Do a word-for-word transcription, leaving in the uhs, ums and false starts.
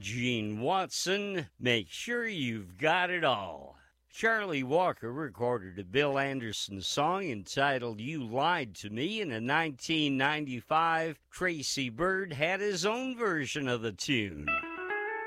Gene Watson, make sure you've got it all. Charlie Walker recorded a Bill Anderson song entitled You Lied to Me, and in nineteen ninety-five, Tracy Byrd had his own version of the tune.